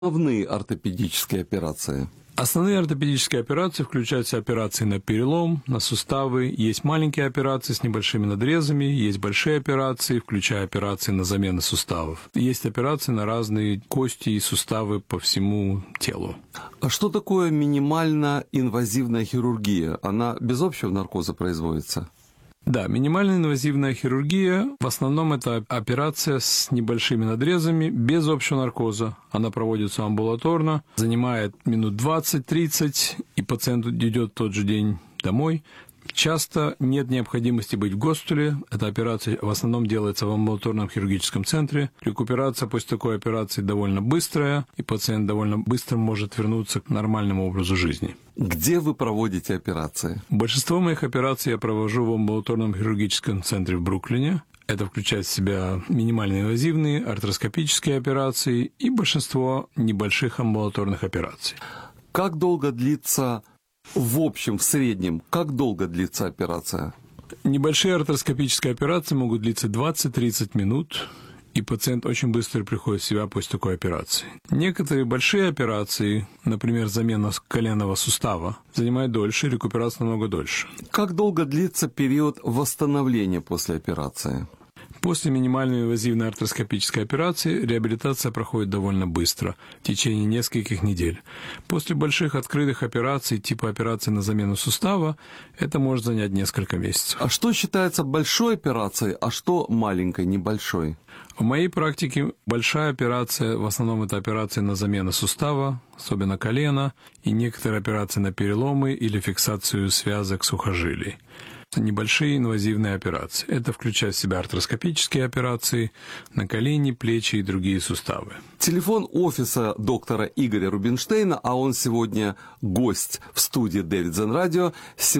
Основные ортопедические операции? Основные ортопедические операции включаются операции на перелом, на суставы. Есть маленькие операции с небольшими надрезами, есть большие операции, включая операции на замену суставов. Есть операции на разные кости и суставы по всему телу. А что такое минимально инвазивная хирургия? Она без общего наркоза производится? Да, минимально инвазивная хирургия, в основном это операция с небольшими надрезами, без общего наркоза. Она проводится амбулаторно, занимает минут 20-30, и пациент идет в тот же день домой. Часто нет необходимости быть в госпитале. Эта операция в основном делается в амбулаторном хирургическом центре. Рекуперация после такой операции довольно быстрая, и пациент довольно быстро может вернуться к нормальному образу жизни. Где вы проводите операции? Большинство моих операций я провожу в амбулаторном хирургическом центре в Бруклине. Это включает в себя минимально инвазивные, артроскопические операции и большинство небольших амбулаторных операций. Как долго длится, в общем, в среднем, как долго длится операция? Небольшие артроскопические операции могут длиться 20-30 минут, и пациент очень быстро приходит в себя после такой операции. Некоторые большие операции, например, замена коленного сустава, занимают дольше, рекуперация намного дольше. Как долго длится период восстановления после операции? После минимальной инвазивной артроскопической операции реабилитация проходит довольно быстро, в течение нескольких недель. После больших открытых операций, типа операции на замену сустава, это может занять несколько месяцев. А что считается большой операцией, а что маленькой, небольшой? В моей практике большая операция, в основном это операции на замену сустава, особенно колена, и некоторые операции на переломы или фиксацию связок сухожилий. Небольшие инвазивные операции. Это включает в себя артроскопические операции на колени, плечи и другие суставы. Телефон офиса доктора Игоря Рубинштейна, а он сегодня гость в студии Davidson Radio,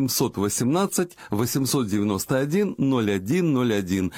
718-891-0101,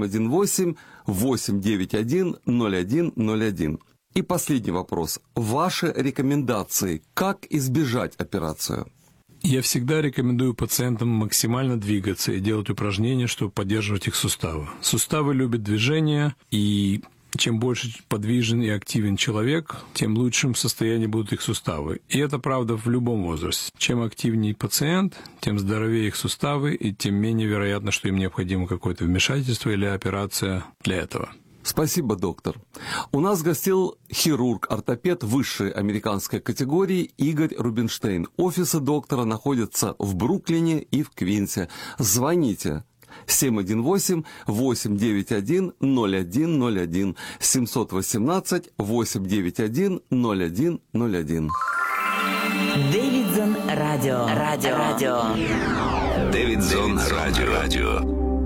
718-891-0101. И последний вопрос. Ваши рекомендации, как избежать операцию? Я всегда рекомендую пациентам максимально двигаться и делать упражнения, чтобы поддерживать их суставы. Суставы любят движение, и чем больше подвижен и активен человек, тем лучшим в состоянии будут их суставы. И это правда в любом возрасте. Чем активнее пациент, тем здоровее их суставы, и тем менее вероятно, что им необходимо какое-то вмешательство или операция для этого. Спасибо, доктор. У нас гостил хирург-ортопед высшей американской категории Игорь Рубинштейн. Офисы доктора находятся в Бруклине и в Квинсе. Звоните 718-891-0101, 718-891-0101. Davidson Radio. Davidson Radio.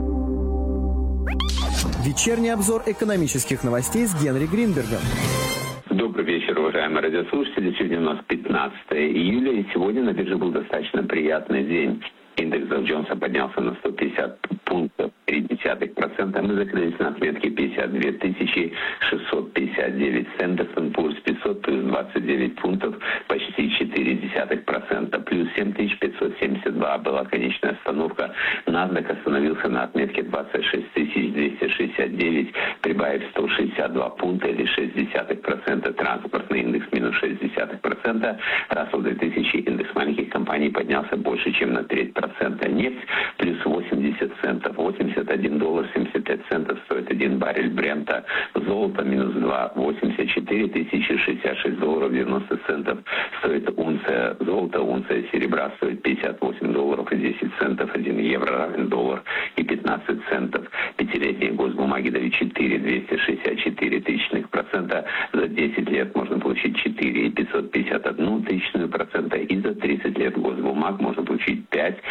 Вечерний обзор экономических новостей с Генри Гринбергом. Добрый вечер, уважаемые радиослушатели. Сегодня у нас 15 июля, и сегодня на бирже был достаточно приятный день. Индекс Доу Джонса поднялся на 150 пунктов, 0,3%. Мы закрылись на отметке 52 659. Standard & Poor's 500 плюс 29 пунктов, почти 0,4%. Плюс 7572 была конечная остановка. NASDAQ остановился на отметке 26 269, прибавив 162 пункта или 0,6%. Транспортный индекс минус 0,6%. Russell 2000 индекс маленьких компаний поднялся больше, чем на 3%. Нефть плюс 80 центов, $81.75 стоит 1 баррель Брента. Золото минус 2, 84 066 долларов 90 центов стоит унция. Золото, унция серебра стоит $58.10, 1 евро равен доллар и 15 центов. Пятилетние госбумаги дают 4,264%. За 10 лет можно получить 4,551%. И за 30 лет госбумаг можно получить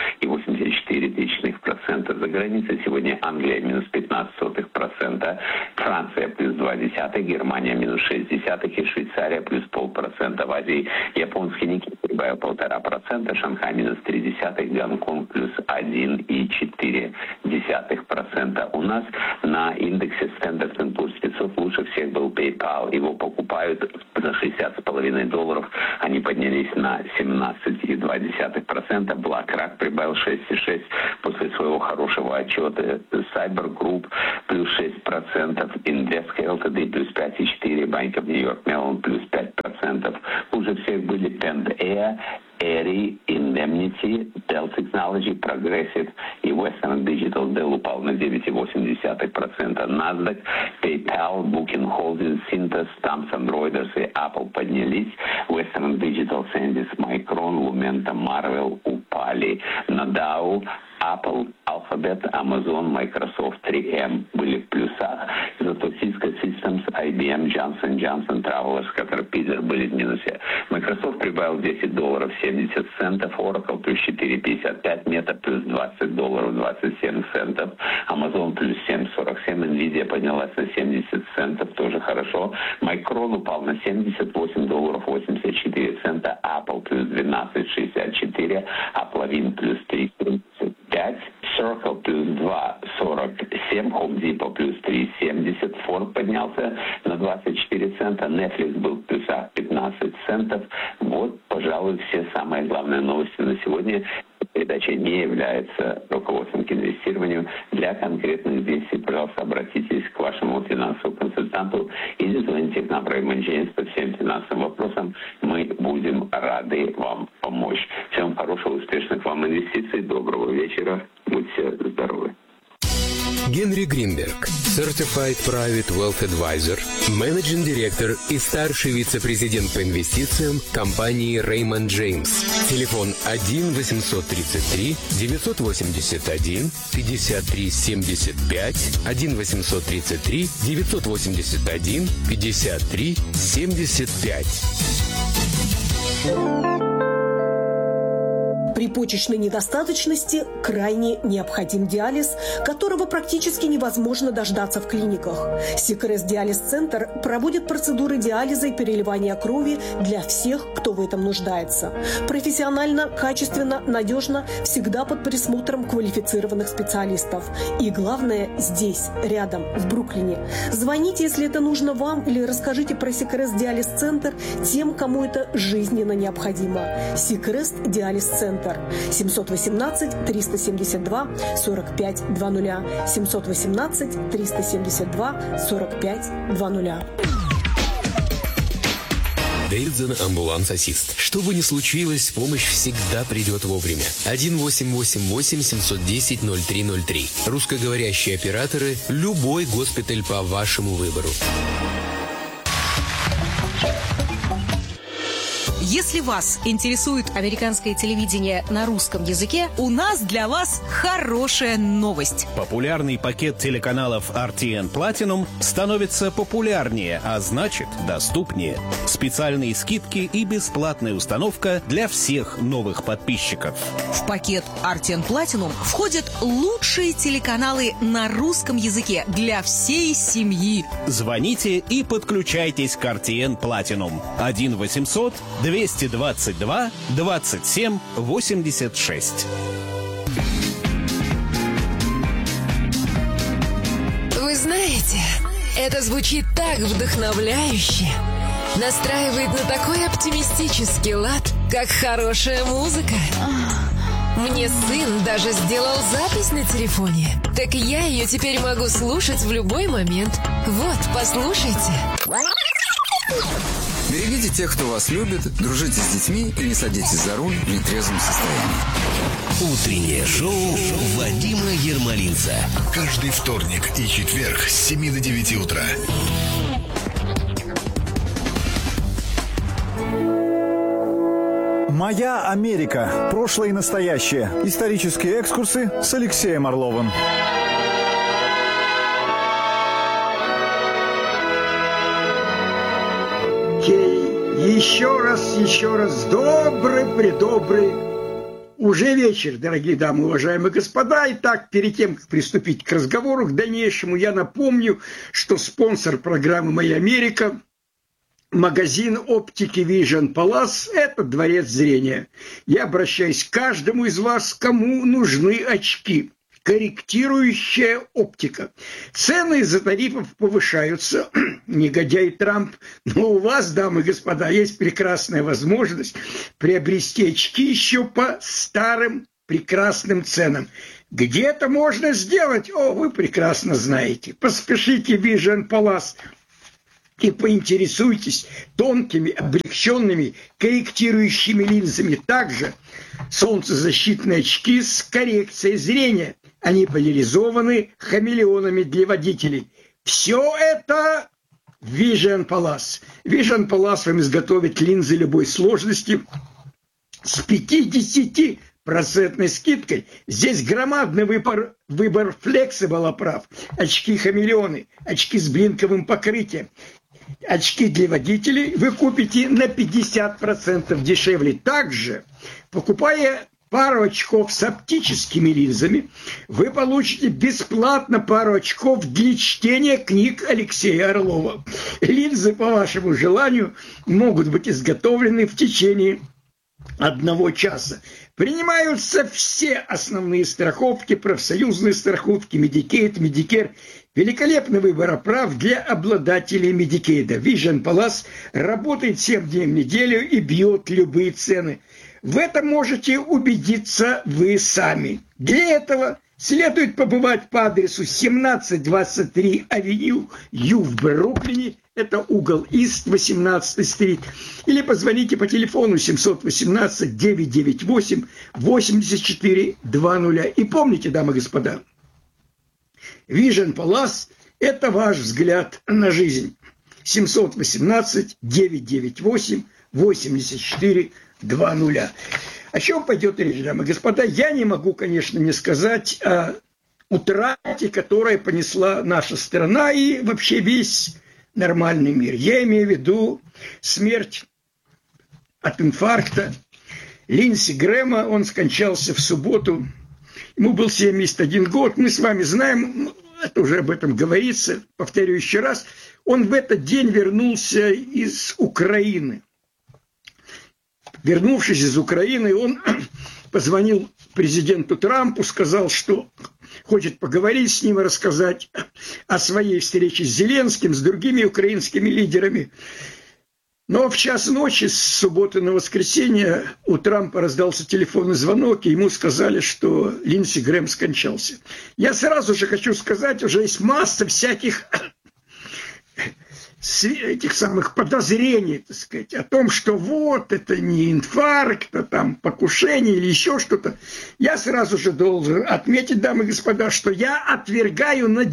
5,84%. За границей сегодня Англия минус 0,15%, Франция плюс 0,2%, Германия минус 0,6% и Швейцария плюс 0,5%. В Азии японский Никей прибавил 1,5%, Шанхай минус 0,3%, Гонконг плюс 1,4%. У нас на индексе Standard & Poor's 500 индексов лучше всех был PayPal. Его покупают за $60,5. Они поднялись на 17,2%. BlackRock прибавил 6,6% после своего хорошего отчета. Cyber Group плюс 6%. Invesco Ltd плюс 5,4%. Bank of New York Mellon плюс 5%. Хуже всех были Pentair, Erie, Indemnity, Dell Technology, Progressive и Western Digital. Dell упал на 9,8%. NASDAQ, PayPal, Booking Holdings, Cintas, Thomson Reuters и Apple поднялись. Western Digital, Sandys, Micron, Lumenta, Marvell упали. На Dow Apple, Alphabet, Amazon, Microsoft, 3M были в плюсах. Зато Cisco Systems, IBM, Johnson Johnson, Travelers, Caterpillar были в минусе. Microsoft прибавил $10.70, Oracle плюс 4,55, Meta плюс $20.27, Amazon плюс 7,47, Nvidia поднялась на 70 центов, тоже хорошо. Micron упал на $78.84, Apple плюс 12,64, Applavin плюс 3,35, Circle плюс 2,47, Home Depot плюс 3,70, Ford поднялся на 24 цента, Netflix был в плюсах 15 центов. Вот, пожалуй, все самые главные новости на сегодня. Передача не является руководством к инвестированию. Для конкретных действий, пожалуйста, обратитесь к вашему финансовому консультанту или звоните к нам Raymond James по всем финансовым вопросам. Мы будем рады вам помочь. Всем хорошего, успешных вам инвестиций. Доброго вечера. Будьте здоровы. Генри Гринберг, Certified Private Wealth Advisor, менеджинг директор и старший вице-президент по инвестициям компании Raymond James. Телефон 1-833-981-53-75, 1-833-981-53-75. При почечной недостаточности крайне необходим диализ, которого практически невозможно дождаться в клиниках. Сикрест Диализ-центр проводит процедуры диализа и переливания крови для всех, кто в этом нуждается. Профессионально, качественно, надежно, всегда под присмотром квалифицированных специалистов. И главное, здесь, рядом, в Бруклине. Звоните, если это нужно вам, или расскажите про Сикрест Диализ-центр тем, кому это жизненно необходимо. Сикрест Диализ-центр. 718-372-4520. 718-372-4520. Дэвидсон Ambulance Assist. Что бы ни случилось, помощь всегда придет вовремя. 1-888-710-0303. Русскоговорящие операторы. Любой госпиталь по вашему выбору. Если вас интересует американское телевидение на русском языке, у нас для вас хорошая новость. Популярный пакет телеканалов RTN Platinum становится популярнее, а значит доступнее. Специальные скидки и бесплатная установка для всех новых подписчиков. В пакет RTN Platinum входят лучшие телеканалы на русском языке для всей семьи. Звоните и подключайтесь к RTN Platinum. 1-800-222-27-86. Вы знаете, это звучит так вдохновляюще. Настраивает на такой оптимистический лад, как хорошая музыка. Мне сын даже сделал запись на телефоне. Так я ее теперь могу слушать в любой момент. Вот, послушайте. Берегите тех, кто вас любит, дружите с детьми и не садитесь за руль в нетрезвом состоянии. Утреннее шоу Вадима Ермолинца. Каждый вторник и четверг с 7 до 9 утра. «Моя Америка. Прошлое и настоящее». Исторические экскурсы с Алексеем Орловым. Еще раз, добрый. Уже вечер, дорогие дамы, уважаемые господа. Итак, перед тем, как приступить к разговору, к дальнейшему, я напомню, что спонсор программы «Моя Америка» – магазин оптики Vision Palace – это дворец зрения. Я обращаюсь к каждому из вас, кому нужны очки. корректирующая оптика. Цены из-за тарифов повышаются, негодяй Трамп, но у вас, дамы и господа, есть прекрасная возможность приобрести очки еще по старым прекрасным ценам. Где это можно сделать? О, вы прекрасно знаете. Поспешите в Vision Palace и поинтересуйтесь тонкими, облегченными, корректирующими линзами. Также солнцезащитные очки с коррекцией зрения. Они поляризованы хамелеонами для водителей. Все это в Vision Palace. Vision Palace вам изготовит линзы любой сложности с 50% скидкой. Здесь громадный выбор Flexible оправ, очки-хамелеоны, очки с блинковым покрытием. Очки для водителей вы купите на 50% дешевле. Также, покупая пару очков с оптическими линзами, вы получите бесплатно пару очков для чтения книг Алексея Орлова. Линзы, по вашему желанию, могут быть изготовлены в течение 1 часа. Принимаются все основные страховки, профсоюзные страховки, Medicaid, Medicare. Великолепный выбор оправ для обладателей Medicaid. Vision Palace работает 7 дней в неделю и бьет любые цены. В этом можете убедиться вы сами. Для этого следует побывать по адресу 1723 Авеню Ю в Бруклине. Это угол Ист, 18-й стрит. Или позвоните по телефону 718-998-8420. И помните, дамы и господа, Vision Palace – это ваш взгляд на жизнь. 718-998-8420. О чем пойдет речь, дамы и господа? Я не могу, конечно, не сказать о утрате, которую понесла наша страна и вообще весь нормальный мир. Я имею в виду смерть от инфаркта Линдси Грэма. Он скончался в субботу. Ему был 71 год. Мы с вами знаем, это уже об этом говорится. Повторю еще раз. Он в этот день вернулся из Украины. Вернувшись из Украины, он позвонил президенту Трампу, сказал, что хочет поговорить с ним, рассказать о своей встрече с Зеленским, с другими украинскими лидерами. Но в час ночи с субботы на воскресенье у Трампа раздался телефонный звонок, и ему сказали, что Линдси Грэм скончался. Я сразу же хочу сказать, уже есть масса всяких этих самых подозрений, так сказать, о том, что вот, это не инфаркт, а там покушение или еще что-то. Я сразу же должен отметить, дамы и господа, что я отвергаю на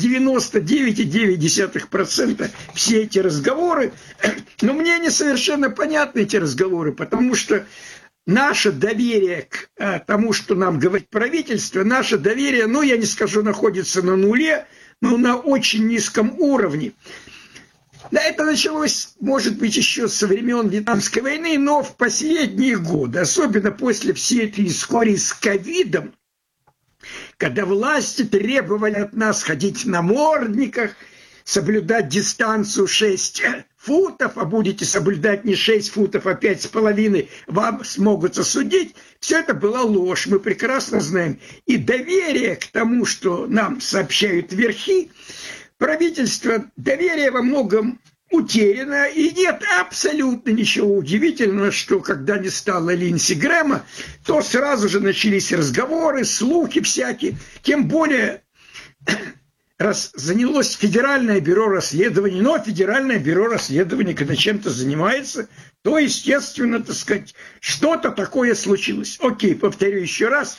99,9% все эти разговоры, но мне не совершенно понятны эти разговоры, потому что наше доверие к тому, что нам говорит правительство, наше доверие, ну, я не скажу, находится на нуле, но на очень низком уровне. Да, это началось, может быть, еще со времен Вьетнамской войны, но в последние годы, особенно после всей этой истории с ковидом, когда власти требовали от нас ходить в намордниках, соблюдать дистанцию 6 футов, а будете соблюдать не 6 футов, а 5,5, вам смогут осудить, все это была ложь, мы прекрасно знаем. И доверие к тому, что нам сообщают верхи, правительство, доверие во многом утеряно, и нет абсолютно ничего удивительного, что когда не стало Линдси Грэма, то сразу же начались разговоры, слухи всякие, тем более раз занялось Федеральное бюро расследований, но Федеральное бюро расследований, когда чем-то занимается, то, естественно, так сказать, что-то такое случилось. Окей, повторю еще раз,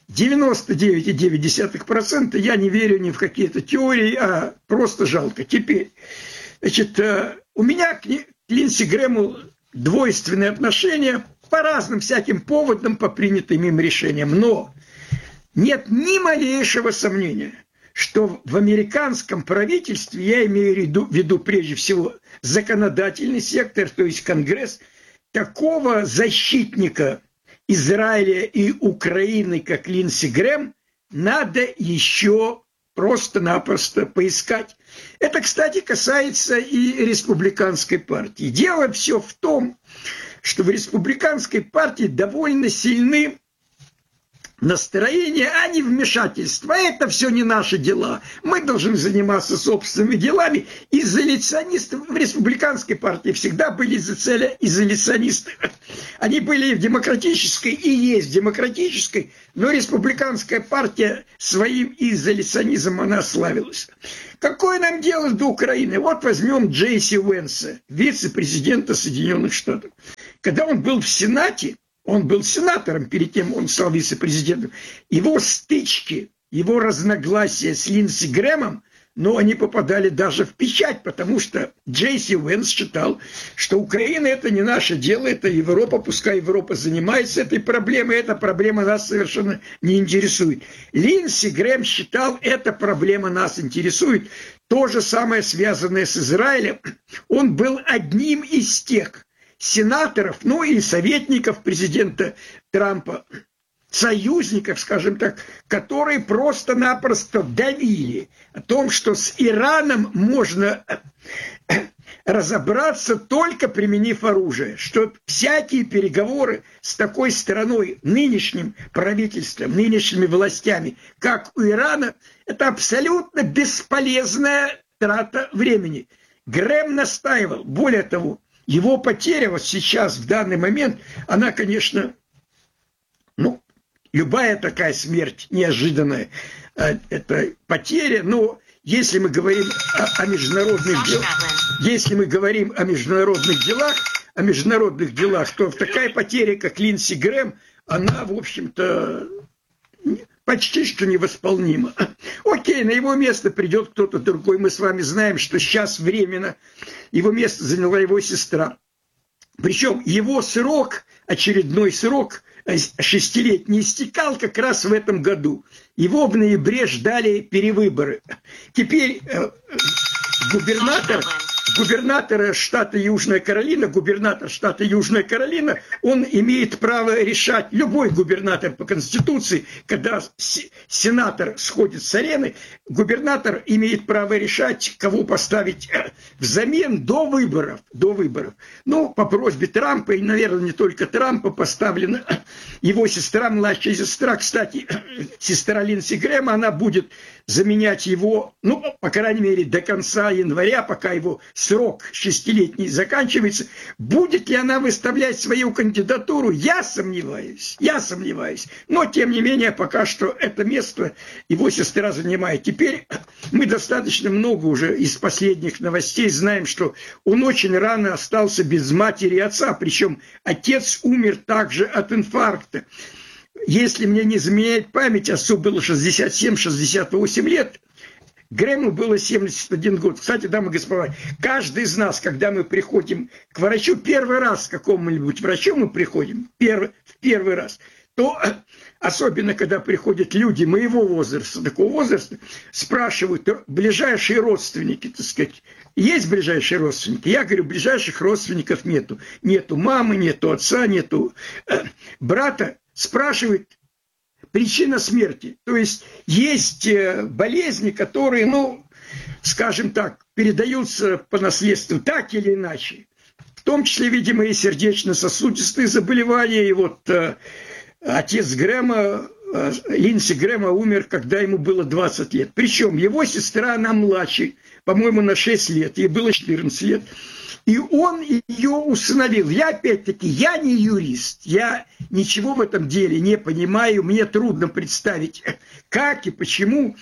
99,9% я не верю ни в какие-то теории, а просто жалко. Теперь, значит, у меня к Линдси Грэму двойственные отношения по разным всяким поводам, по принятым им решениям. Но нет ни малейшего сомнения, что в американском правительстве, я имею в виду прежде всего законодательный сектор, то есть Конгресс, такого защитника Израиля и Украины, как Линдси Грэм, надо еще просто-напросто поискать. Это, кстати, касается и республиканской партии. Дело все в том, что в республиканской партии довольно сильны настроение, а не вмешательство. Это все не наши дела. Мы должны заниматься собственными делами. Изоляционисты в республиканской партии всегда были изоляционисты. Они были в демократической и есть демократической, но республиканская партия своим изоляционизмом она славилась. Какое нам дело до Украины? Вот возьмем Джейси Уэнса, вице-президента Соединенных Штатов. Когда он был в Сенате, он был сенатором, перед тем он стал вице-президентом. Его стычки, его разногласия с Линдси Грэмом, но они попадали даже в печать, потому что Джейси Уэнс считал, что Украина – это не наше дело, это Европа, пускай Европа занимается этой проблемой, эта проблема нас совершенно не интересует. Линдси Грэм считал, эта проблема нас интересует. То же самое, связанное с Израилем. Он был одним из тех сенаторов, ну и советников президента Трампа, союзников, скажем так, которые просто-напросто давили о том, что с Ираном можно разобраться, только применив оружие, что всякие переговоры с такой страной, нынешним правительством, нынешними властями, как у Ирана, это абсолютно бесполезная трата времени. Грэм настаивал, более того, его потеря вот сейчас, в данный момент, она, конечно, любая такая смерть неожиданная, это потеря, но если мы говорим о международных делах, то такая потеря, как Линдси Грэм, она, в общем-то, почти что невосполнима. Окей, на его место придет кто-то другой. Мы с вами знаем, что сейчас временно его место заняла его сестра. Причем его срок, очередной срок, 6-летний, истекал как раз в этом году. Его в ноябре ждали перевыборы. Теперь губернатор штата Южная Каролина, он имеет право решать, любой губернатор по Конституции, когда сенатор сходит с арены, губернатор имеет право решать, кого поставить взамен до выборов. Ну, по просьбе Трампа, и, наверное, не только Трампа, поставлена его сестра, младшая сестра, кстати, сестра Линдси Грэма, она будет заменять его, ну, по крайней мере, до конца января, пока его срок 6-летний заканчивается. Будет ли она выставлять свою кандидатуру? Я сомневаюсь. Но, тем не менее, пока что это место его сестра занимает. Теперь мы достаточно много уже из последних новостей знаем, что он очень рано остался без матери и отца. Причем отец умер также от инфаркта. Если мне не изменяет память, отцу было 67-68 лет, Грэму было 71 год. Кстати, дамы и господа, каждый из нас, когда мы приходим к врачу, первый раз к какому-нибудь врачу мы приходим, в первый раз, то особенно, когда приходят люди моего возраста, такого возраста, спрашивают ближайшие родственники, так сказать, есть ближайшие родственники? Я говорю, ближайших родственников нету. Нету мамы, нету отца, нету брата. Спрашивают причина смерти. То есть болезни, которые, скажем так, передаются по наследству так или иначе. В том числе, видимо, и сердечно-сосудистые заболевания. И вот отец Грэма, Линдси Грэма, умер, когда ему было 20 лет. Причем его сестра, она младше, по-моему, на 6 лет. Ей было 14 лет. И он ее усыновил. Опять-таки, я не юрист, я ничего в этом деле не понимаю, мне трудно представить, как и почему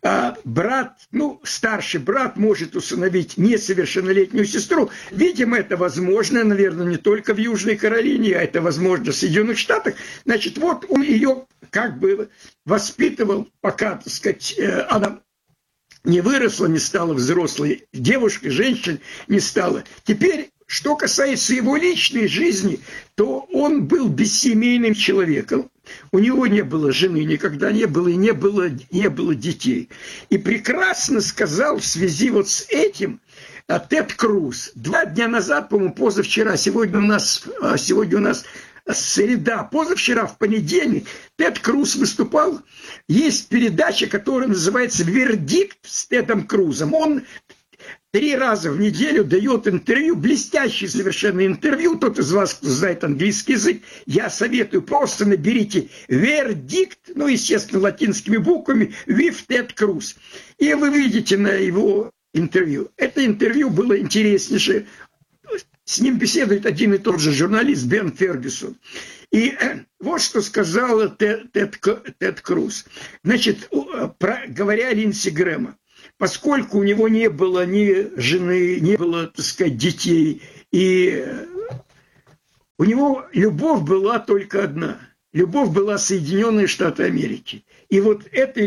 старший брат может усыновить несовершеннолетнюю сестру. Видимо, это возможно, наверное, не только в Южной Каролине, а это возможно в Соединенных Штатах. Значит, вот он ее как бы воспитывал, пока, так сказать, она не выросла, не стала взрослой девушкой, женщиной не стала. Теперь, что касается его личной жизни, то он был бессемейным человеком. У него не было жены, никогда не было, и не было детей. И прекрасно сказал в связи вот с этим Тед Круз. 2 дня назад, по-моему, позавчера, сегодня у нас среда, позавчера, в понедельник, Тед Круз выступал. Есть передача, которая называется «Вердикт» с Тедом Крузом. Он 3 раза в неделю дает интервью, блестящее совершенно интервью. Тот из вас, кто знает английский язык, я советую, просто наберите «Вердикт», ну, естественно, латинскими буквами, «with Ted Cruz». И вы видите на его интервью. Это интервью было интереснейшее. С ним беседует один и тот же журналист Бен Фергюсон. И вот что сказал Тед Круз. Значит, говоря о Линдси Грэма, поскольку у него не было ни жены, не было, так сказать, детей, и у него любовь была только одна. Любовь была Соединенные Штаты Америки. И вот этой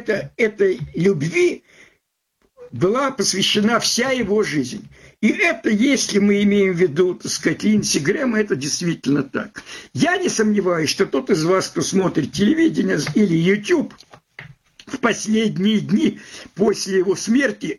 любви была посвящена вся его жизнь. И это, если мы имеем в виду, так сказать, Линдси Грэма, это действительно так. Я не сомневаюсь, что тот из вас, кто смотрит телевидение или YouTube, в последние дни после его смерти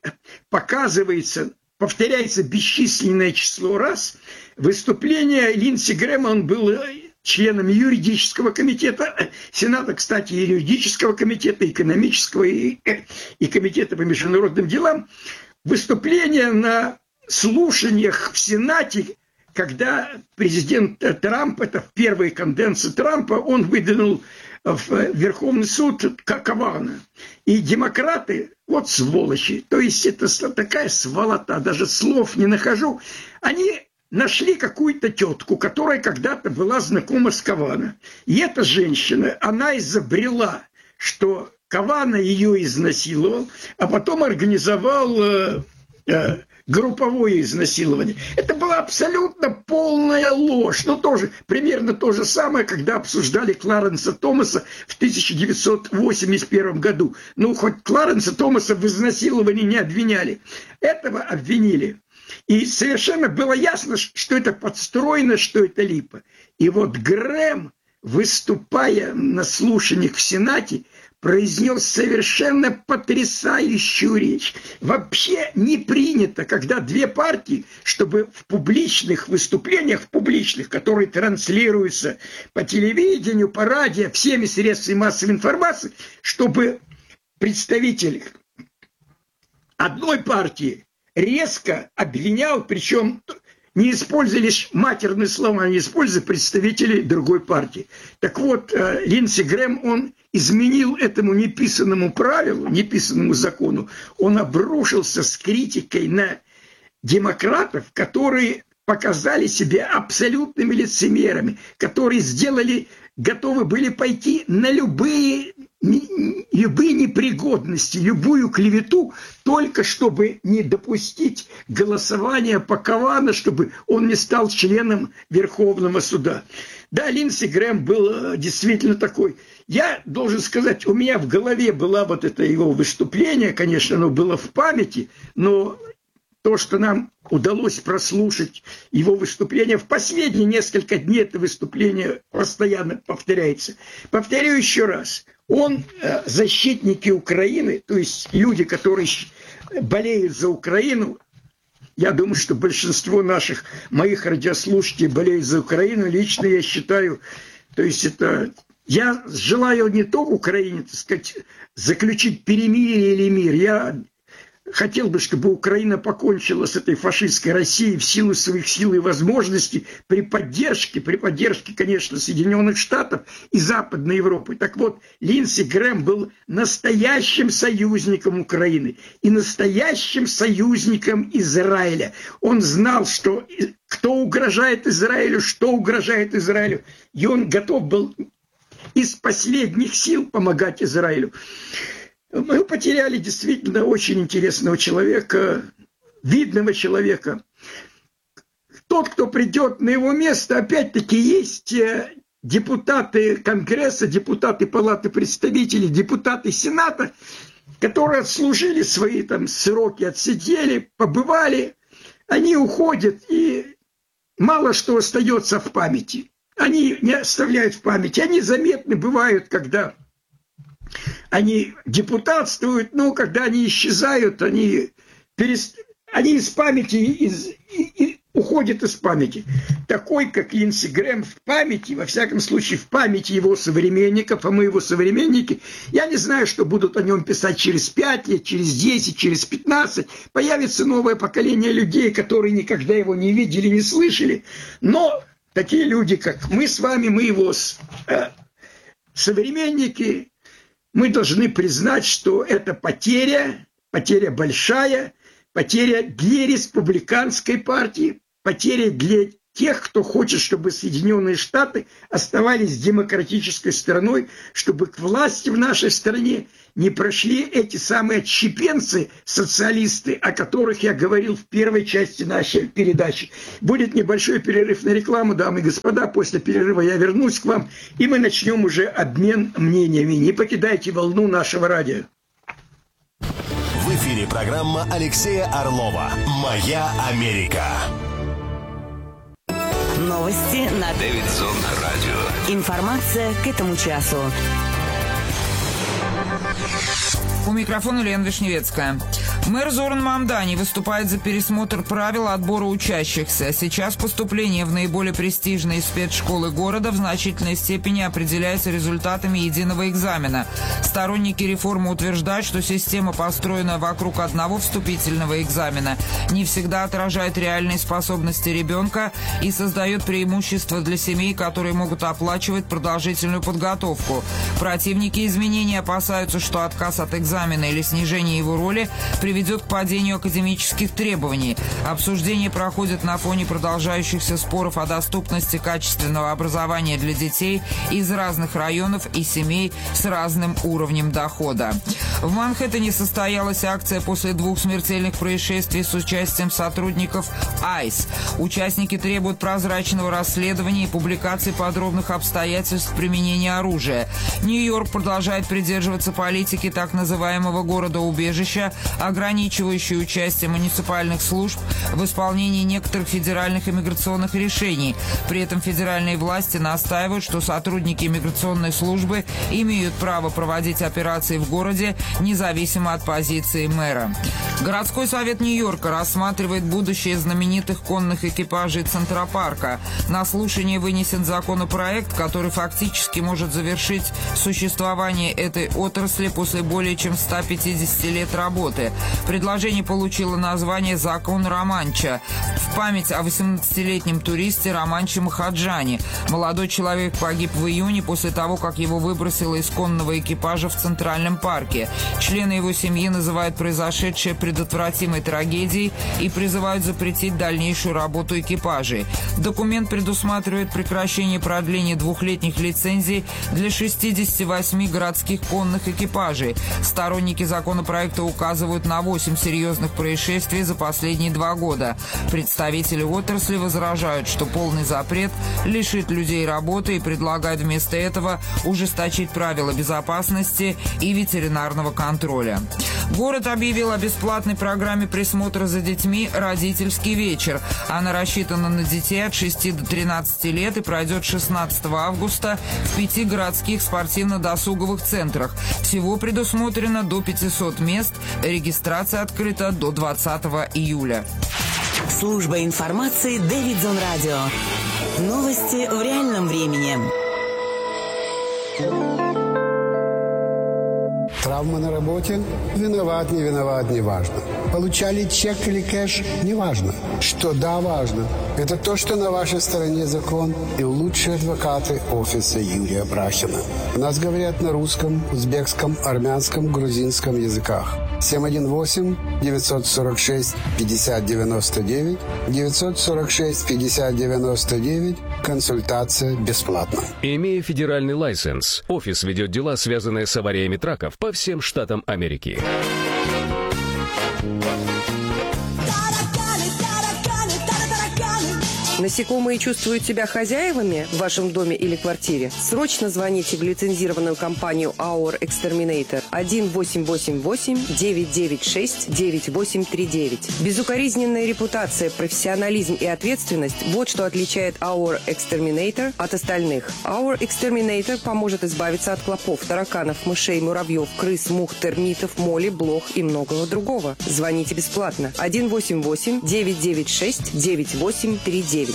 повторяется бесчисленное число раз выступление Линдси Грэма. Он был членом юридического комитета Сената, кстати, и юридического комитета, экономического и комитета по международным делам. Выступление на слушаниях в Сенате, когда президент Трамп, это в первой каденции Трампа, он выдвинул в Верховный суд Кавана. И демократы, вот сволочи, то есть это такая сволота, даже слов не нахожу, они нашли какую-то тетку, которая когда-то была знакома с Кавана. И эта женщина, она изобрела, что Кавана ее изнасиловал, а потом организовал групповое изнасилование. Это была абсолютно полная ложь. Но тоже примерно то же самое, когда обсуждали Кларенса Томаса в 1981 году. Ну, хоть Кларенса Томаса в изнасиловании не обвиняли. Этого обвинили. И совершенно было ясно, что это подстроено, что это липа. И вот Грэм, выступая на слушаниях в Сенате, произнес совершенно потрясающую речь. Вообще не принято, когда 2 партии, чтобы в публичных выступлениях, которые транслируются по телевидению, по радио, всеми средствами массовой информации, чтобы представитель одной партии резко обвинял, причем не используя лишь матерные слова, не используя представителей другой партии. Так вот, Линдси Грэм, он изменил этому неписанному правилу, неписанному закону. Он обрушился с критикой на демократов, которые показали себя абсолютными лицемерами, которые готовы были пойти на любые непригодности, любую клевету, только чтобы не допустить голосования по Кавана, чтобы он не стал членом Верховного суда. Да, Линдси Грэм был действительно такой. Я должен сказать, у меня в голове было вот это его выступление, конечно, оно было в памяти, но то, что нам удалось прослушать его выступление, в последние несколько дней это выступление постоянно повторяется. Повторю еще раз. Он, защитники Украины, то есть люди, которые болеют за Украину, я думаю, что большинство моих радиослушателей болеют за Украину. Лично я считаю, то есть это... Я желаю не то в Украине, так сказать, заключить перемирие или мир. Я хотел бы, чтобы Украина покончила с этой фашистской Россией в силу своих сил и возможностей при поддержке, конечно, Соединенных Штатов и Западной Европы. Так вот, Линдси Грэм был настоящим союзником Украины и настоящим союзником Израиля. Он знал, кто угрожает Израилю, что угрожает Израилю, и он готов был из последних сил помогать Израилю. Мы потеряли действительно очень интересного человека, видного человека. Тот, кто придет на его место, опять-таки есть депутаты Конгресса, депутаты Палаты представителей, депутаты Сената, которые отслужили свои сроки, отсидели, побывали. Они уходят, и мало что остается в памяти. Они не оставляют в памяти. Они заметны бывают, когда они депутатствуют, но когда они исчезают, они из памяти уходит из памяти. Такой, как Линдси Грэм, в памяти, во всяком случае, в памяти его современников, а мы его современники, я не знаю, что будут о нем писать через 5 лет, через 10, через 15. Появится новое поколение людей, которые никогда его не видели, не слышали. Но такие люди, как мы с вами, мы его современники, мы должны признать, что это потеря большая, потеря для республиканской партии, потеря для тех, кто хочет, чтобы Соединенные Штаты оставались демократической страной, чтобы к власти в нашей стране не прошли эти самые отщепенцы, социалисты, о которых я говорил в первой части нашей передачи. Будет небольшой перерыв на рекламу, дамы и господа. После перерыва я вернусь к вам, и мы начнем уже обмен мнениями. Не покидайте волну нашего радио. В эфире программа Алексея Орлова «Моя Америка». Новости на Дэвидсон Радио. Информация к этому часу. У микрофона Лена Вишневецкая. Мэр Зоран Мамдани выступает за пересмотр правил отбора учащихся. Сейчас поступление в наиболее престижные спецшколы города в значительной степени определяется результатами единого экзамена. Сторонники реформы утверждают, что система, построенная вокруг одного вступительного экзамена, не всегда отражает реальные способности ребенка и создает преимущества для семей, которые могут оплачивать продолжительную подготовку. Противники изменений опасаются, что отказ от экзамена или снижение его роли приведет к падению академических требований. Обсуждение проходит на фоне продолжающихся споров о доступности качественного образования для детей из разных районов и семей с разным уровнем дохода. В Манхэттене состоялась акция после 2 смертельных происшествий с участием сотрудников ICE. Участники требуют прозрачного расследования и публикации подробных обстоятельств применения оружия. Нью-Йорк продолжает придерживаться политики так называемого города-убежища, ограничивающей участие муниципальных служб в исполнении некоторых федеральных иммиграционных решений. При этом федеральные власти настаивают, что сотрудники иммиграционной службы имеют право проводить операции в городе, независимо от позиции мэра. Городской совет Нью-Йорка рассматривает будущее знаменитых конных экипажей Центропарка. На слушание вынесен законопроект, который фактически может завершить существование этой отрасли после более чем 150 лет работы. Предложение получило название «Закон Романча» в память о 18-летнем туристе Романче Махаджане. Молодой человек погиб в июне после того, как его выбросило из конного экипажа в Центральном парке. Члены его семьи называют произошедшее предотвратимой трагедией и призывают запретить дальнейшую работу экипажей. Документ предусматривает прекращение продления 2-летних лицензий для 68 городских конных экипажей. Сторонники законопроекта указывают на 8 серьезных происшествий за последние 2 года. Представители отрасли возражают, что полный запрет лишит людей работы и предлагают вместо этого ужесточить правила безопасности и ветеринарного контроля. Город объявил о бесплатной программе присмотра за детьми «Родительский вечер». Она рассчитана на детей от 6 до 13 лет и пройдет 16 августа в 5 городских спортивно-досуговых центрах. Всего предусмотрено до 500 мест. Регистрация открыта до 20 июля. Служба информации Дэвидсон Радио. Новости в реальном времени. Травма на работе? Виноват, не виноват, не важно. Получали чек или кэш? Не важно. Что да, важно. Это то, что на вашей стороне закон и лучшие адвокаты офиса Юрия Брахина. У нас говорят на русском, узбекском, армянском, грузинском языках. 718-946-5099, 946-5099. Консультация бесплатна. Имея федеральный лайсенс, офис ведет дела, связанные с авариями траков по всем штатам Америки. Насекомые чувствуют себя хозяевами в вашем доме или квартире? Срочно звоните в лицензированную компанию Our Exterminator 1-888-996-9839. Безукоризненная репутация, профессионализм и ответственность – вот что отличает Our Exterminator от остальных. Our Exterminator поможет избавиться от клопов, тараканов, мышей, муравьев, крыс, мух, термитов, моли, блох и многого другого. Звоните бесплатно. 1-888-996-9839.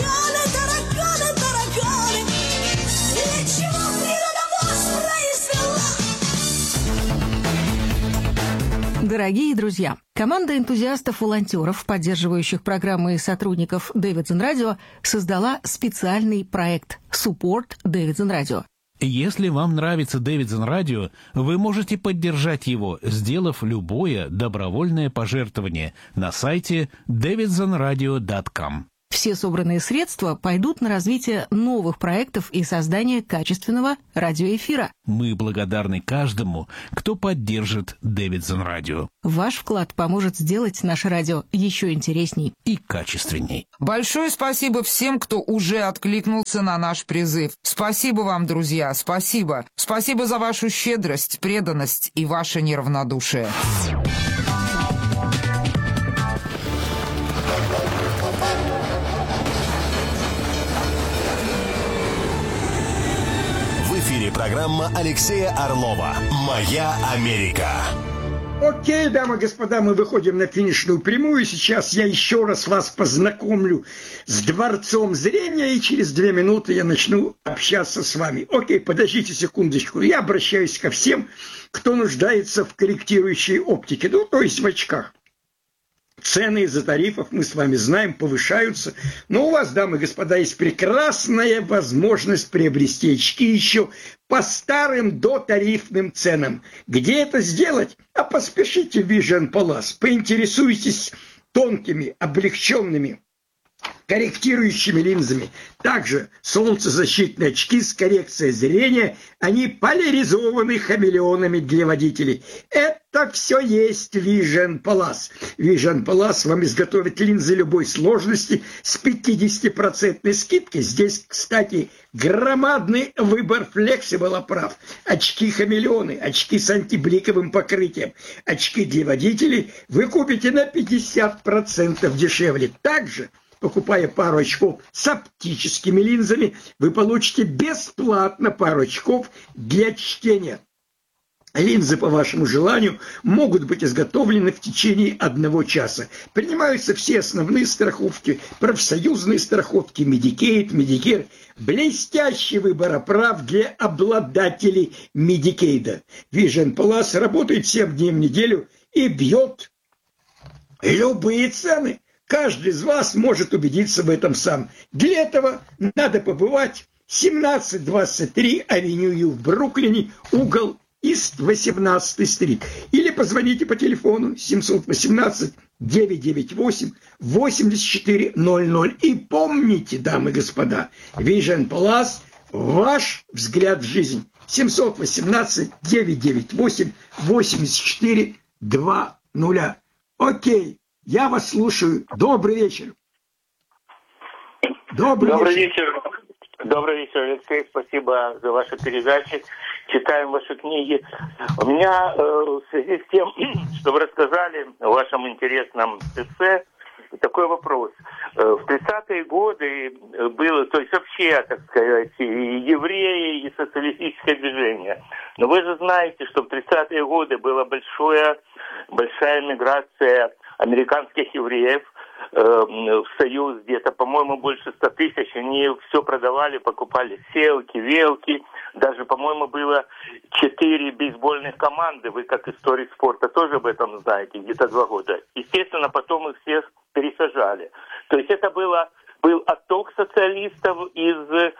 Дорогие друзья, команда энтузиастов-волонтеров, поддерживающих программы и сотрудников Davidson Radio, создала специальный проект «Support Davidson Radio». Если вам нравится Davidson Radio, вы можете поддержать его, сделав любое добровольное пожертвование на сайте davidsonradio.com. Все собранные средства пойдут на развитие новых проектов и создание качественного радиоэфира. Мы благодарны каждому, кто поддержит Davidson Radio. Ваш вклад поможет сделать наше радио еще интересней и качественней. Большое спасибо всем, кто уже откликнулся на наш призыв. Спасибо вам, друзья, спасибо. Спасибо за вашу щедрость, преданность и ваше неравнодушие. Программа Алексея Орлова «Моя Америка». Окей, дамы и господа, мы выходим на финишную прямую. Сейчас я еще раз вас познакомлю с дворцом зрения, и через 2 минуты я начну общаться с вами. Окей, подождите секундочку. Я обращаюсь ко всем, кто нуждается в корректирующей оптике, ну, то есть в очках. Цены из-за тарифов, мы с вами знаем, повышаются. Но у вас, дамы и господа, есть прекрасная возможность приобрести очки еще по старым дотарифным ценам. Где это сделать? А поспешите в Vision Palace. Поинтересуйтесь тонкими, облегченными, корректирующими линзами. Также солнцезащитные очки с коррекцией зрения, они поляризованы хамелеонами для водителей. Это все есть Vision Palace. Vision Palace вам изготовит линзы любой сложности с 50% скидкой. Здесь, кстати, громадный выбор флексибл оправ. Очки-хамелеоны, очки с антибликовым покрытием, очки для водителей вы купите на 50% дешевле. Также, покупая пару очков с оптическими линзами, вы получите бесплатно пару очков для чтения. Линзы по вашему желанию могут быть изготовлены в течение 1 часа. Принимаются все основные страховки, профсоюзные страховки, Medicaid, Medicare. Блестящий выбор оправ для обладателей Medicaid. Vision Palace работает 7 дней в неделю и бьет любые цены. Каждый из вас может убедиться в этом сам. Для этого надо побывать 1723 Авеню Ю в Бруклине, угол Ист 18-й стрит. Или позвоните по телефону 718-998-8400. И помните, дамы и господа, Vision Palace – ваш взгляд в жизнь. 718-998-8400. Окей, я вас слушаю. Добрый вечер. Добрый вечер. Добрый вечер, Алексей. Спасибо за ваши передачи. Читаем ваши книги. У меня в связи с тем, что вы рассказали о вашем интересном эссе, такой вопрос. В 30-е годы было, то есть вообще, так сказать, и евреи, и социалистическое движение. Но вы же знаете, что в 30-е годы была большая миграция американских евреев в Союз, где-то, по-моему, больше 100 тысяч. Они все продавали, покупали селки, велки. Даже, по-моему, было 4 бейсбольных команды. Вы, как историк спорта, тоже об этом знаете, где-то 2 года. Естественно, потом их всех пересажали. То есть это был отток социалистов из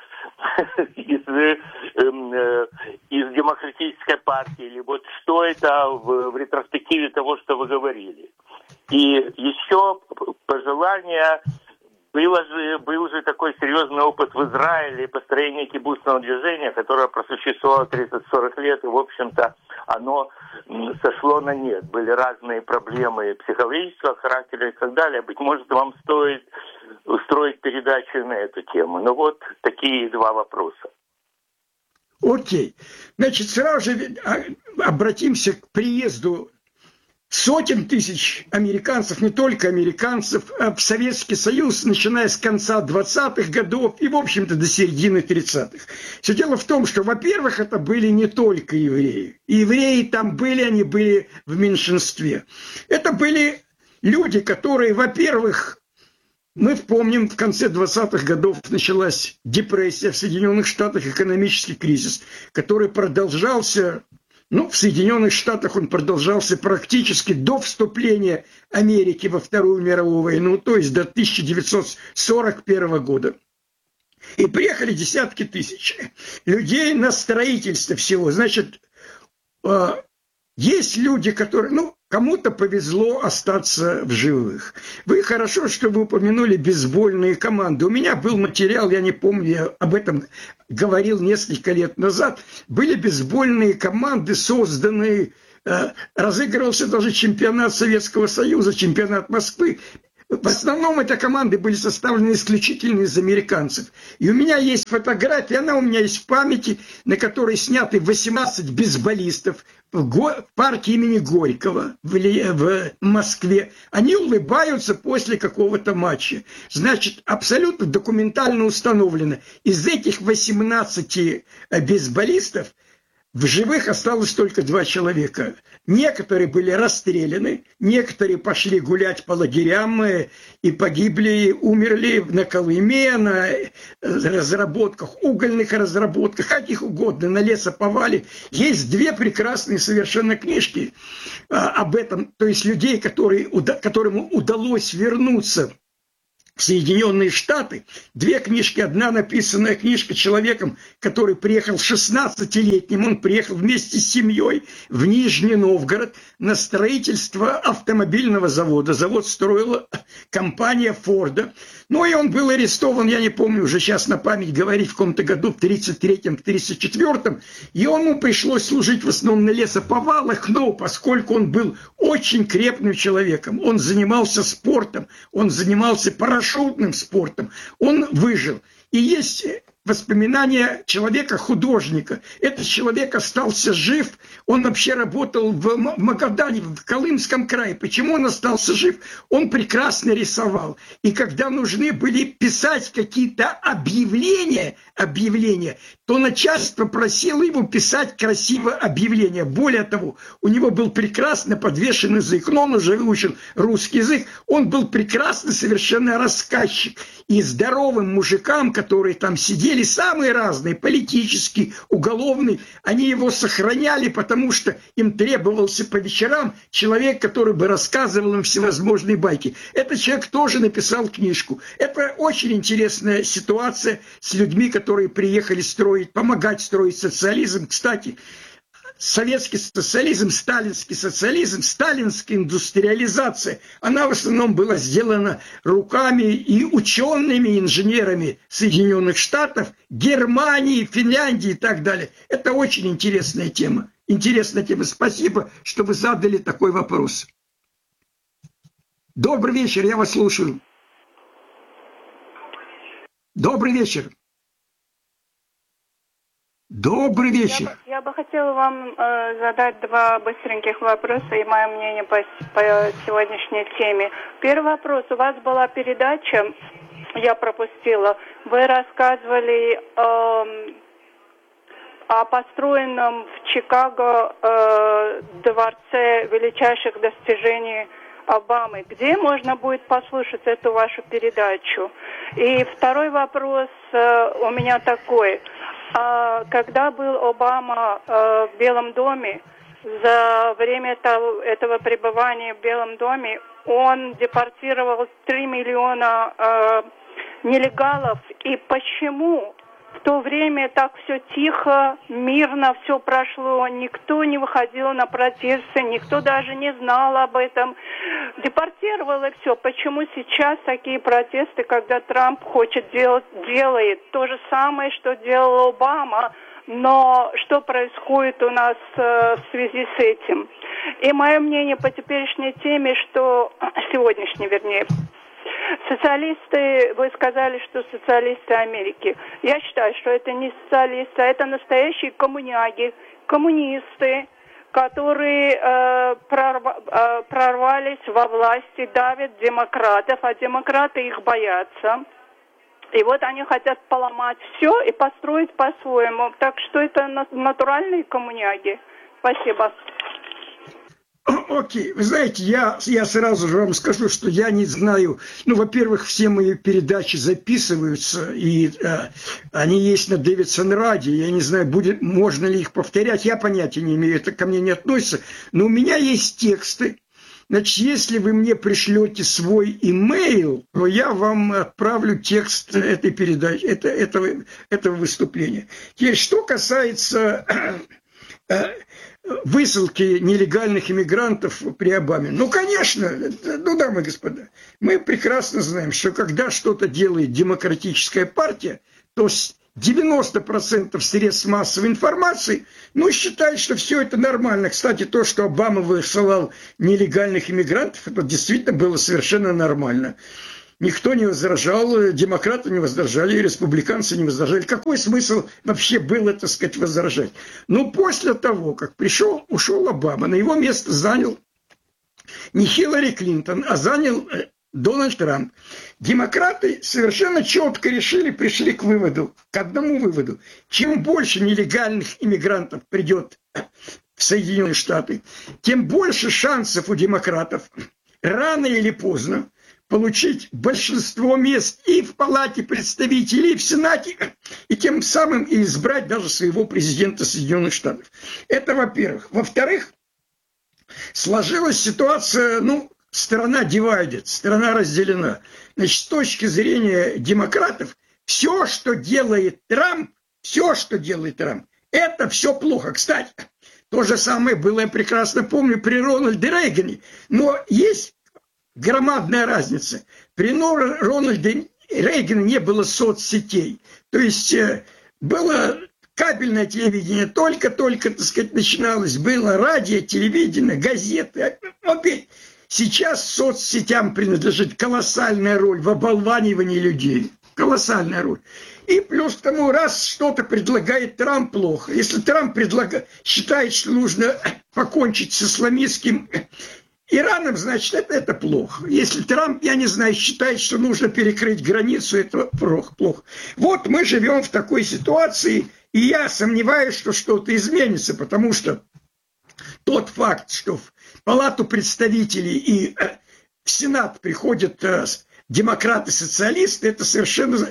демократической партии. Или вот что это в ретроспективе того, что вы говорили. И еще пожелание, был же такой серьезный опыт в Израиле построения кибуцного движения, которое просуществовало 30-40 лет, и, в общем-то, оно сошло на нет. Были разные проблемы психологического характера и так далее. Быть может, вам стоит устроить передачу на эту тему. Ну вот такие два вопроса. Окей. Значит, сразу же обратимся к приезду сотен тысяч американцев, не только американцев, в Советский Союз, начиная с конца 20-х годов и, в общем-то, до середины 30-х. Все дело в том, что, во-первых, это были не только евреи. И евреи там были, они были в меньшинстве. Это были люди, которые, во-первых, мы помним, в конце 20-х годов началась депрессия в Соединенных Штатах, экономический кризис, который продолжался, в Соединенных Штатах он продолжался практически до вступления Америки во Вторую мировую войну, то есть до 1941 года. И приехали десятки тысяч людей на строительство всего. Значит, есть люди, которые, кому-то повезло остаться в живых. Вы хорошо, что вы упомянули бейсбольные команды. У меня был материал, я не помню, я об этом говорил несколько лет назад. Были бейсбольные команды, созданные, разыгрывался даже чемпионат Советского Союза, чемпионат Москвы. В основном эти команды были составлены исключительно из американцев. И у меня есть фотография, она у меня есть в памяти, на которой сняты 18 бейсболистов в парке имени Горького в Москве. Они улыбаются после какого-то матча. Значит, абсолютно документально установлено. Из этих 18 бейсболистов в живых осталось только 2 человека. Некоторые были расстреляны, некоторые пошли гулять по лагерям и погибли, умерли на Колыме, на разработках, угольных разработках, каких угодно, на лесоповале. Есть 2 прекрасные совершенно книжки об этом, то есть людей, которым удалось вернуться в Соединенные Штаты. 2 книжки. Одна написанная книжка человеком, который приехал 16-летним. Он приехал вместе с семьей в Нижний Новгород на строительство автомобильного завода. Завод строила компания Форда. И он был арестован, я не помню уже сейчас на память говорить, в каком-то году, в 33-м, в 34-м. И ему пришлось служить в основном на лесоповалах, но поскольку он был очень крепким человеком, он занимался спортом, он занимался парашютным спортом, он выжил. И есть воспоминания человека-художника. Этот человек остался жив, он вообще работал в Магадане, в Колымском крае. Почему он остался жив? Он прекрасно рисовал. И когда нужны были писать какие-то объявления, то начальство просило его писать красивое объявление. Более того, у него был прекрасно подвешенный язык, но он уже выучил русский язык, он был прекрасный совершенно рассказчик. И здоровым мужикам, которые там сидели, самые разные, политические, уголовные, они его сохраняли, потому что им требовался по вечерам человек, который бы рассказывал им всевозможные байки. Этот человек тоже написал книжку. Это очень интересная ситуация с людьми, которые приехали помогать строить социализм. Кстати, советский социализм, сталинский социализм, сталинская индустриализация, она в основном была сделана руками и учеными, инженерами Соединенных Штатов, Германии, Финляндии и так далее. Это очень интересная тема. Интересная тема. Спасибо, что вы задали такой вопрос. Добрый вечер, я вас слушаю. Добрый вечер. Добрый вечер. Я бы хотела вам задать 2 быстреньких вопроса и мое мнение по сегодняшней теме. Первый вопрос. У вас была передача, я пропустила. Вы рассказывали о построенном в Чикаго дворце величайших достижений Обамы. Где можно будет послушать эту вашу передачу? И второй вопрос у меня такой. Когда был Обама в Белом доме, за время этого пребывания в Белом доме, он депортировал 3 миллиона нелегалов. И почему в то время так все тихо, мирно все прошло, никто не выходил на протесты, никто даже не знал об этом, депортировал и все. Почему сейчас такие протесты, когда Трамп делает то же самое, что делал Обама, но что происходит у нас в связи с этим? И мое мнение по теперешней теме, что сегодняшней, вернее, Социалисты, вы сказали, что социалисты Америки. Я считаю, что это не социалисты, а это настоящие коммуняги, коммунисты, которые прорвались во власти, давят демократов, а демократы их боятся. И вот они хотят поломать все и построить по-своему. Так что это натуральные коммуняги. Спасибо. Окей, вы знаете, я сразу же вам скажу, что я не знаю, во-первых, все мои передачи записываются, и они есть на Дэвидсон радио, я не знаю, можно ли их повторять, я понятия не имею, это ко мне не относится, но у меня есть тексты, значит, если вы мне пришлете свой имейл, то я вам отправлю текст этой передачи, этого выступления. Теперь, что касается высылки нелегальных иммигрантов при Обаме. Конечно, дамы и господа, мы прекрасно знаем, что когда что-то делает демократическая партия, то 90% средств массовой информации, считают, что все это нормально. Кстати, то, что Обама высылал нелегальных иммигрантов, это действительно было совершенно нормально. Никто не возражал, демократы не возражали, республиканцы не возражали. Какой смысл вообще было, так сказать, возражать? Но после того, как ушел Обама, на его место занял не Хиллари Клинтон, а занял Дональд Трамп. Демократы совершенно четко пришли к одному выводу. Чем больше нелегальных иммигрантов придет в Соединенные Штаты, тем больше шансов у демократов рано или поздно получить большинство мест и в Палате представителей, и в Сенате, и тем самым и избрать даже своего президента Соединенных Штатов. Это во-первых. Во-вторых, сложилась ситуация, страна divided, страна разделена. Значит, с точки зрения демократов, все, что делает Трамп, это все плохо. Кстати, то же самое было, я прекрасно помню, при Рональде Рейгане. Но есть громадная разница. При Рональде Рейгане не было соцсетей. То есть было кабельное телевидение, только-только, так сказать, начиналось. Было радио, телевидение, газеты. Опять сейчас соцсетям принадлежит колоссальная роль в оболванивании людей. Колоссальная роль. И плюс к тому, раз что-то предлагает Трамп, плохо. Если Трамп считает, что нужно покончить с исламистским Ираном, значит, это плохо. Если Трамп, я не знаю, считает, что нужно перекрыть границу, это плохо. Вот мы живем в такой ситуации, и я сомневаюсь, что что-то изменится, потому что тот факт, что в Палату представителей и в Сенат приходят демократы-социалисты, это совершенно...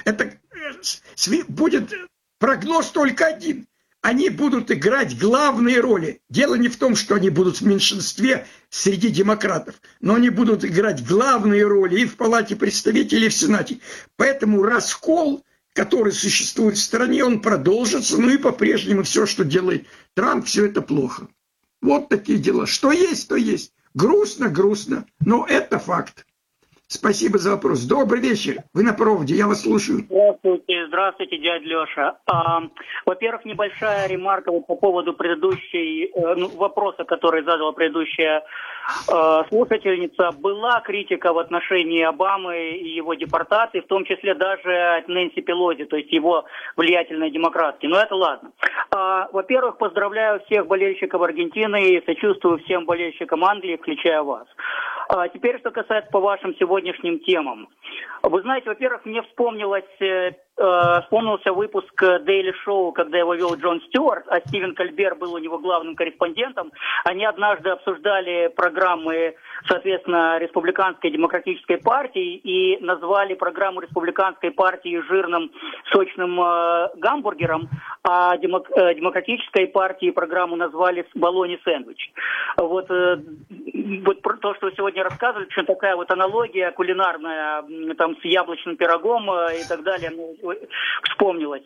будет прогноз только один. Они будут играть главные роли. Дело не в том, что они будут в меньшинстве среди демократов, но они будут играть главные роли и в Палате представителей, и в Сенате. Поэтому раскол, который существует в стране, он продолжится, и по-прежнему все, что делает Трамп, все это плохо. Вот такие дела. Что есть, то есть. Грустно, но это факт. Спасибо за вопрос. Добрый вечер. Вы на проводе, я вас слушаю. Здравствуйте, дядя Леша. Во-первых, небольшая ремарка по поводу вопроса, который задала предыдущая слушательница. Была критика в отношении Обамы и его депортации, в том числе даже от Нэнси Пелоси, то есть его влиятельной демократки. Но это ладно. Во-первых, поздравляю всех болельщиков Аргентины и сочувствую всем болельщикам Англии, включая вас. Теперь, что касается по вашим сегодняшним темам. Вы знаете, во-первых, мне вспомнился выпуск Daily Show, когда его вел Джон Стюарт, а Стивен Кольбер был у него главным корреспондентом. Они однажды обсуждали программы, соответственно, Республиканской демократической партии и назвали программу Республиканской партии жирным, сочным гамбургером, а Демократической партии программу назвали «Болони сэндвич». Вот то, что вы сегодня рассказывали, что такая вот аналогия кулинарная, там, с яблочным пирогом и так далее, вспомнилась.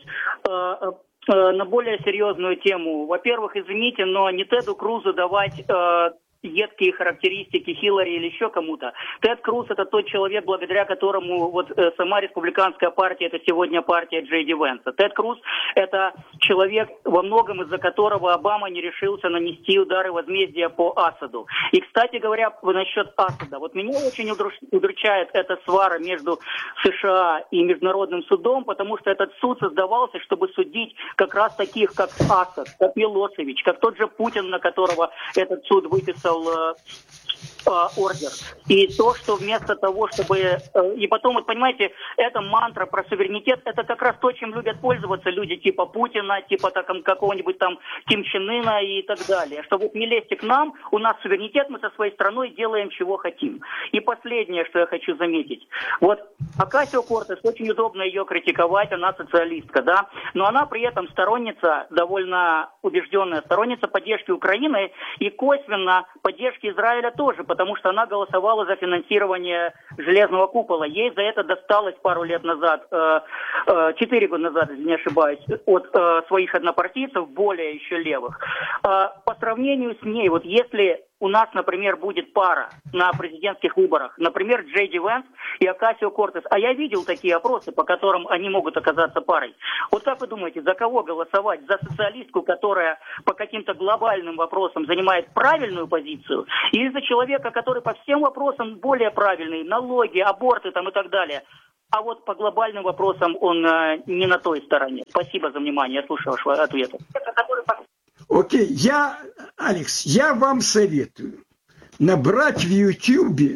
На более серьезную тему. Во-первых, извините, но не Теду Крузу давать едкие характеристики Хиллари или еще кому-то. Тед Круз — это тот человек, благодаря которому вот сама республиканская партия — это сегодня партия Джей Ди Венса. Тед Круз — это человек, во многом из-за которого Обама не решился нанести удары возмездия по Асаду. И, кстати говоря, насчет Асада. Вот меня очень удручает эта свара между США и Международным судом, потому что этот суд создавался, чтобы судить как раз таких, как Асад, как Милошевич, как тот же Путин, на которого этот суд выписал ордер. И то, что вместо того, чтобы... И потом, вот понимаете, эта мантра про суверенитет, это как раз то, чем любят пользоваться люди типа Путина, типа какого-нибудь там Ким Чен Ына и так далее. Что вот не лезьте к нам, у нас суверенитет, мы со своей страной делаем, чего хотим. И последнее, что я хочу заметить. Вот Окасио-Кортес, очень удобно ее критиковать, она социалистка, да, но она при этом сторонница, довольно убежденная сторонница поддержки Украины и косвенно поддержки Израиля тоже, потому что она голосовала за финансирование железного купола. Ей за это досталось пару лет назад, 4 года назад, если не ошибаюсь, от своих однопартийцев, более еще левых. По сравнению с ней, вот если у нас, например, будет пара на президентских выборах, например, Джей Ди Венс и Окасио-Кортес, а я видел такие опросы, по которым они могут оказаться парой. Вот как вы думаете, за кого голосовать? За социалистку, которая по каким-то глобальным вопросам занимает правильную позицию, или за человека, который по всем вопросам более правильный, налоги, аборты там и так далее? А вот по глобальным вопросам он не на той стороне. Спасибо за внимание, я слушал ваш ответ. Окей, Алекс, я вам советую набрать в Ютьюбе,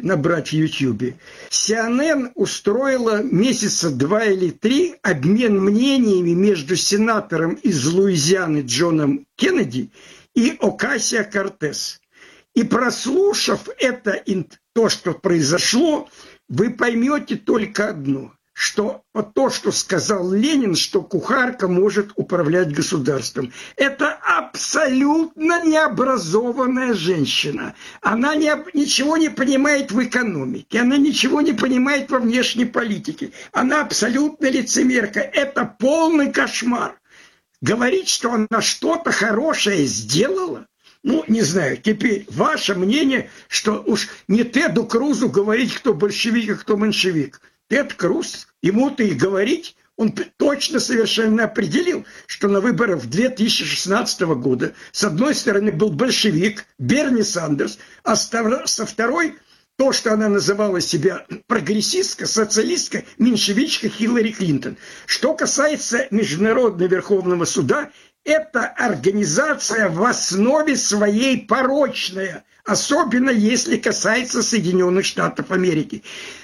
CNN устроила месяца 2 или 3 обмен мнениями между сенатором из Луизианы Джоном Кеннеди и Окасио-Кортес. И прослушав то, что произошло, вы поймете только одно, что то, что сказал Ленин, что кухарка может управлять государством. Это абсолютно необразованная женщина. Она ничего не понимает в экономике, она ничего не понимает во внешней политике. Она абсолютно лицемерка. Это полный кошмар. Говорить, что она что-то хорошее сделала, ну, не знаю, теперь ваше мнение, что уж не Теду Крузу говорить, кто большевик, а кто меньшевик. Тед Круз, ему-то и говорить, он точно совершенно определил, что на выборах 2016 года с одной стороны был большевик Берни Сандерс, а со второй то, что она называла себя прогрессистка, социалистка, меньшевичка Хиллари Клинтон. Что касается Международного Верховного Суда, это организация в основе своей порочная, особенно если касается Соединенных Штатов Америки.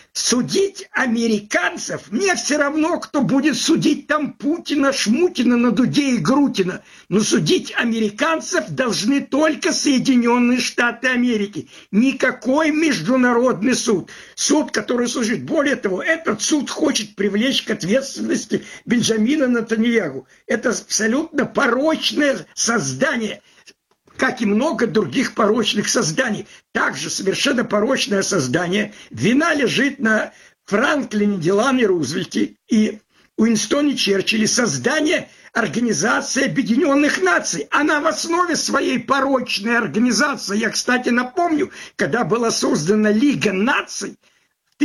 Судить американцев, мне все равно, кто будет судить там Путина, Шмутина, Надуде и Грутина. Но судить американцев должны только Соединенные Штаты Америки. Никакой международный суд. Суд, который служит. Более того, этот суд хочет привлечь к ответственности Бенджамина Нетаньяху. Это абсолютно порочное создание, как и много других порочных созданий. Также совершенно порочное создание. Вина лежит на Франклине Делано Рузвельте и Уинстоне Черчилле. Создание Организации Объединенных Наций. Она в основе своей порочная организация. Я, кстати, напомню, когда была создана Лига наций в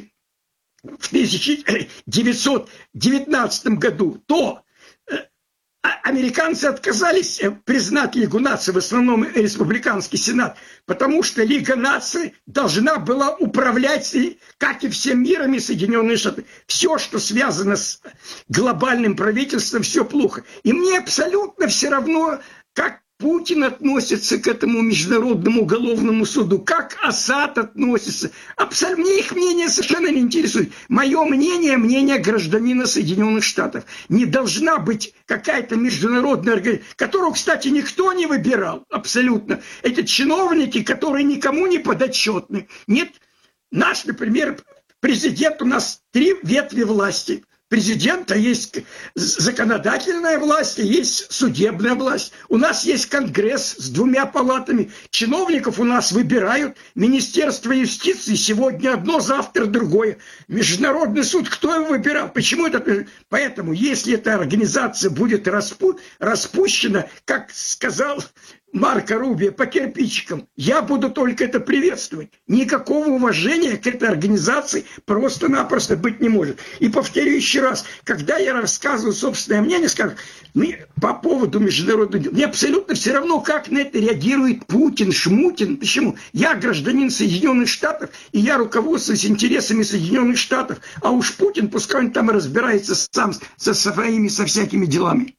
1919 году, то американцы отказались признать Лигу наций, в основном республиканский сенат, потому что Лига наций должна была управлять, как и всем миром, и Соединенные Штаты. Все, что связано с глобальным правительством, все плохо. И мне абсолютно все равно, как Путин относится к этому международному уголовному суду, как Асад относится. Абсолютно, мне их мнение совершенно не интересует. Мое мнение, мнение гражданина Соединенных Штатов. Не должна быть какая-то международная организация, которую, кстати, никто не выбирал. Абсолютно. Это чиновники, которые никому не подотчетны. Нет, наш, например, президент, у нас 3 ветви власти. Президента есть законодательная власть, есть судебная власть. У нас есть Конгресс с 2 палатами. Чиновников у нас выбирают. Министерство юстиции сегодня одно, завтра другое. Международный суд, кто его выбирал? Почему это? Поэтому, если эта организация будет распущена, как сказал Марко Рубио по кирпичикам, я буду только это приветствовать. Никакого уважения к этой организации просто-напросто быть не может. И повторю еще раз, когда я рассказываю собственное мнение, скажу, по поводу международных дел, мне абсолютно все равно, как на это реагирует Путин, Шмутин. Почему? Я гражданин Соединенных Штатов, и я руководствуюсь интересами Соединенных Штатов. А уж Путин, пускай он там разбирается сам со всякими делами.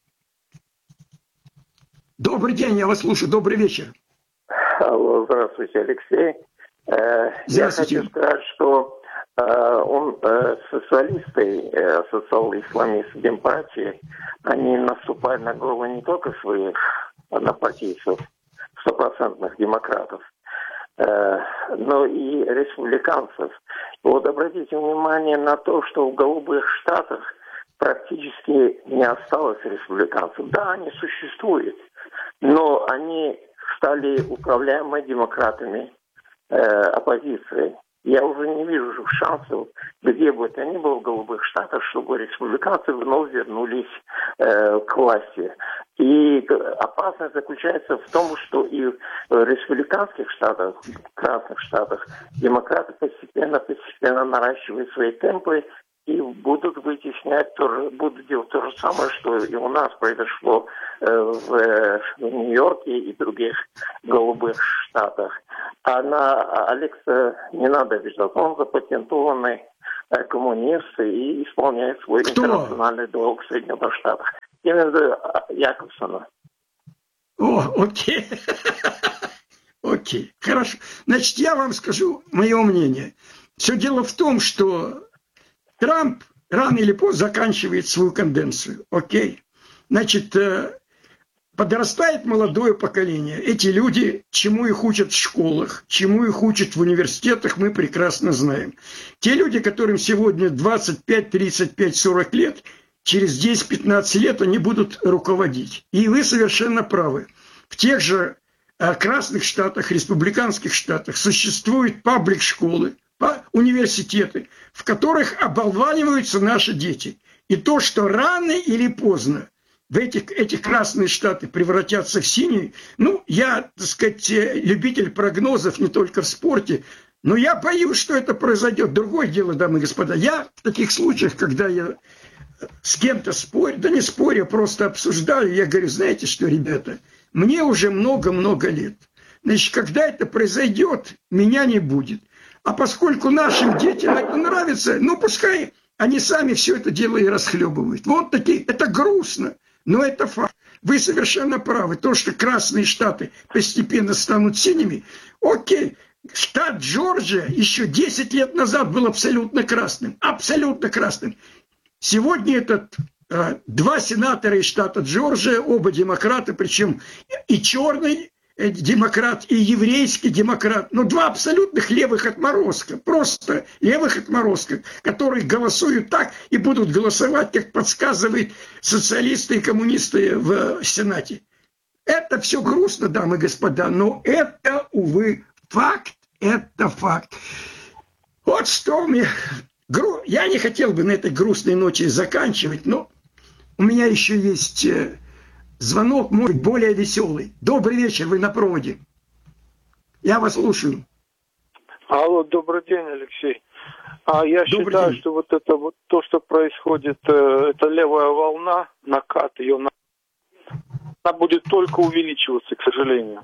Добрый день, я вас слушаю. Добрый вечер. Алло, здравствуйте, Алексей. Здравствуйте. Я хочу сказать, что социалисты, социал-исламисты демпартии, они наступают на голову не только своих однопартийцев, стопроцентных демократов, но и республиканцев. Вот обратите внимание на то, что в голубых штатах практически не осталось республиканцев. Да, они существуют, но они стали управляемыми демократами оппозицией. Я уже не вижу шансов, где бы это ни было в голубых штатах, чтобы республиканцы вновь вернулись к власти. И опасность заключается в том, что и в республиканских штатах, в красных штатах, демократы постепенно наращивают свои темпы и будут вытеснять, будут делать то же самое, что и у нас произошло в Нью-Йорке и других голубых штатах. А на Алекса не надо обижаться, он запатентованный коммунист и исполняет свой интернациональный долг в Соединенных Штатах. Именно Якобсона. О, окей. Окей, хорошо. Значит, я вам скажу мое мнение. Все дело в том, что Трамп рано или поздно заканчивает свою каденцию. Окей. Значит, подрастает молодое поколение. Эти люди, чему их учат в школах, чему их учат в университетах, мы прекрасно знаем. Те люди, которым сегодня 25, 35, 40 лет, через 10-15 лет они будут руководить. И вы совершенно правы. В тех же красных штатах, республиканских штатах существуют паблик-школы, университеты, в которых оболваниваются наши дети. И то, что рано или поздно эти красные штаты превратятся в синие, я, так сказать, любитель прогнозов не только в спорте, но я боюсь, что это произойдет. Другое дело, дамы и господа, я в таких случаях, когда я с кем-то спорю, да не спорю, просто обсуждаю, я говорю, знаете что, ребята, мне уже много-много лет. Значит, когда это произойдет, меня не будет. А поскольку нашим детям это нравится, пускай они сами все это дело и расхлебывают. Вот такие, это грустно, но это факт. Вы совершенно правы. То, что красные штаты постепенно станут синими, окей. Штат Джорджия еще 10 лет назад был абсолютно красным. Абсолютно красным. Сегодня это два сенатора из штата Джорджия, оба демократы, причем и черный демократ, и еврейский демократ. Два абсолютных левых отморозка. Просто левых отморозка, которые голосуют так и будут голосовать, как подсказывают социалисты и коммунисты в Сенате. Это все грустно, дамы и господа, но это, увы, факт. Это факт. Вот что мне... Я не хотел бы на этой грустной ноте заканчивать, но у меня еще есть звонок, может быть, более веселый. Добрый вечер, вы на проводе. Я вас слушаю. Алло, добрый день, Алексей. Я считаю, что вот это вот то, что происходит, это левая волна, накат ее, она будет только увеличиваться, к сожалению.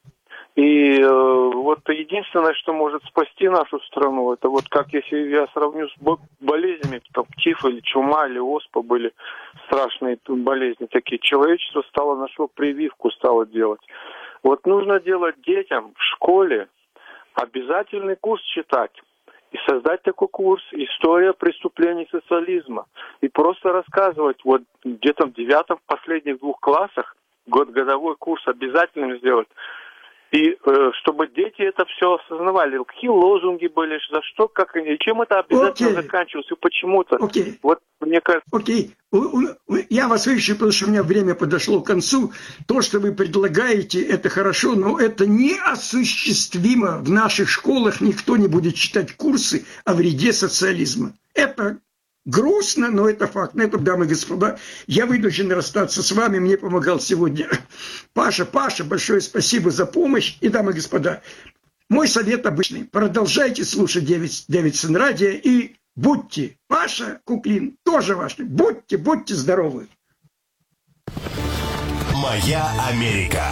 И вот единственное, что может спасти нашу страну, это вот как если я сравню с болезнями, там тиф или чума или оспа были страшные болезни такие, человечество нашло прививку, стало делать. Вот нужно делать детям в школе обязательный курс читать и создать такой курс «История преступлений социализма». И просто рассказывать, вот где-то в 9-м, в последних 2 классах, годовой курс обязательно сделать. И чтобы дети это все осознавали, какие лозунги были, за что, как они, чем это обязательно заканчивалось и почему-то. Вот мне кажется... Окей, я вас слышу, потому что у меня время подошло к концу. То, что вы предлагаете, это хорошо, но это неосуществимо. В наших школах никто не будет читать курсы о вреде социализма. Это Грустно, но это факт. На этом, дамы и господа, я вынужден расстаться с вами. Мне помогал сегодня Паша. Паша, большое спасибо за помощь. И, дамы и господа, мой совет обычный. Продолжайте слушать Дэвидсон радио и будьте, Паша Куклин, тоже важный, будьте здоровы. Моя Америка.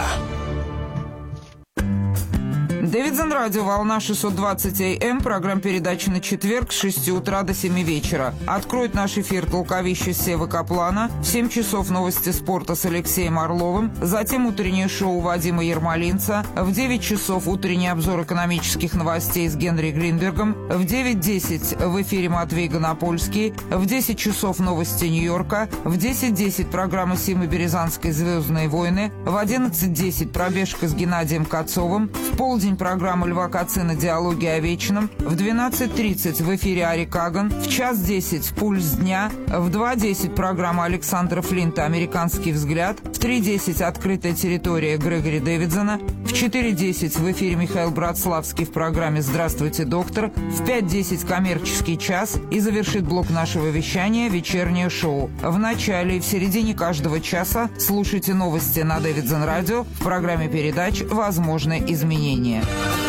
Дэвидсон радио, волна 620 АМ, программа передачи на четверг с 6 утра до 7 вечера. Откроет наш эфир толковище Севы Каплана, в 7 часов новости спорта с Алексеем Орловым, затем утреннее шоу Вадима Ермолинца, в 9 часов утренний обзор экономических новостей с Генри Гринбергом, в 9:10 в эфире Матвей Гонопольский, в 10 часов новости Нью-Йорка, в 10:10 программа Симы Березанской «Звездные войны», в 11:10 пробежка с Геннадием Кацовым, в полдень программа Льва Кацина «Диалоги о вечном», в 12:30 в эфире Ари Каган, в 1:10 «Пульс дня», в 2:10 программа Александра Флинта «Американский взгляд», в 3:10 «Открытая территория» Грегори Дэвидсона, в 4:10 в эфире Михаил Братславский в программе «Здравствуйте, доктор», в 5:10 «Коммерческий час» и завершит блок нашего вещания «Вечернее шоу». В начале и в середине каждого часа слушайте новости на Дэвидсон радио в программе передач «Возможны изменения».